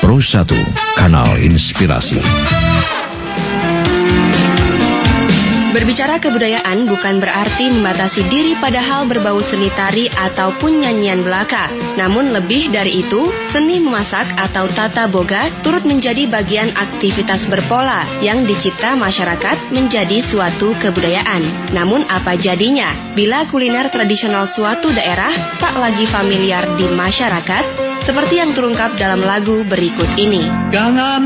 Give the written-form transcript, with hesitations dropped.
Pro 1, Kanal Inspirasi. Berbicara kebudayaan bukan berarti membatasi diri pada hal berbau seni tari ataupun nyanyian belaka. Namun lebih dari itu, seni memasak atau tata boga turut menjadi bagian aktivitas berpola yang dicipta masyarakat menjadi suatu kebudayaan. Namun apa jadinya bila kuliner tradisional suatu daerah tak lagi familiar di masyarakat? Seperti yang terungkap dalam lagu berikut ini.